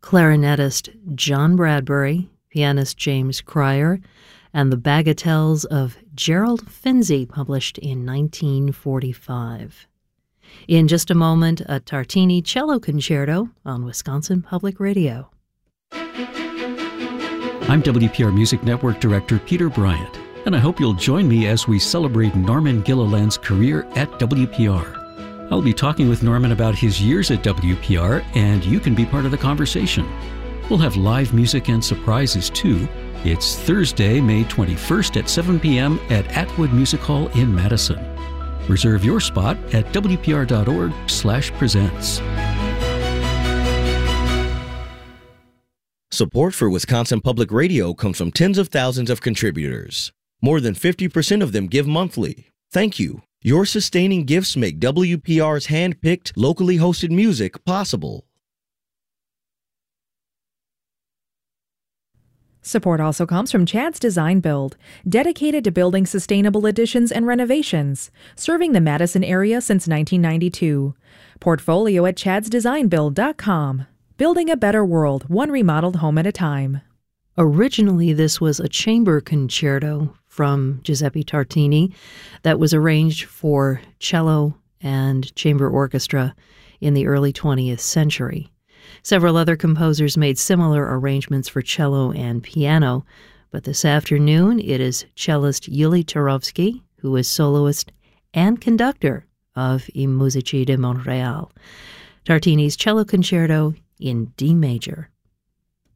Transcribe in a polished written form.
clarinetist John Bradbury, pianist James Cryer, and the Bagatelles of Gerald Finzi, published in 1945. In just a moment, a Tartini cello concerto on Wisconsin Public Radio. I'm WPR Music Network Director Peter Bryant, and I hope you'll join me as we celebrate Norman Gilliland's career at WPR. I'll be talking with Norman about his years at WPR, and you can be part of the conversation. We'll have live music and surprises, too. It's Thursday, May 21st at 7 p.m. at Atwood Music Hall in Madison. Reserve your spot at wpr.org/presents. Support for Wisconsin Public Radio comes from tens of thousands of contributors. More than 50% of them give monthly. Thank you. Your sustaining gifts make WPR's hand-picked, locally hosted music possible. Support also comes from Chad's Design Build, dedicated to building sustainable additions and renovations, serving the Madison area since 1992. Portfolio at chadsdesignbuild.com. Building a better world, one remodeled home at a time. Originally, this was a chamber concerto from Giuseppe Tartini that was arranged for cello and chamber orchestra in the early 20th century. Several other composers made similar arrangements for cello and piano, but this afternoon it is cellist Yuli Turovsky, who is soloist and conductor of I Musici di Montreal. Tartini's cello concerto in D major.